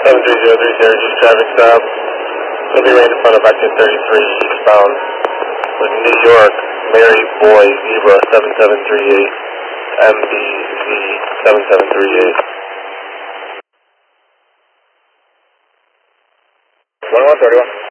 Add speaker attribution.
Speaker 1: 73030, traffic stop. Will be right in front of exit 33 eastbound with New York, Mary Boy, Zebra 7738, MBZ 7738.
Speaker 2: 1131.